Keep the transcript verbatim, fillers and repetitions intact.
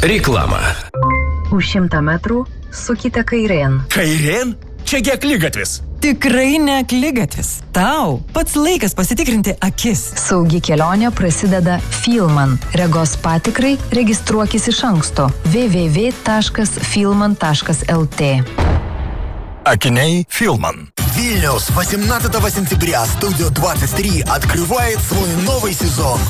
Реклама. Už šimtą metrų sukite kairėn. Kairėn? Čiagi akligatvis. Tikrai ne akligatvis. Tau pats laikas pasitikrinti akis. Saugi kelionė prasideda Filman. Regos patikrai registruokis iš anksto. w w w taškas filman taškas l t. Акиней Филман. Вильнюс, восемнадцатого сентября, студия двадцать три открывает свой новый сезон.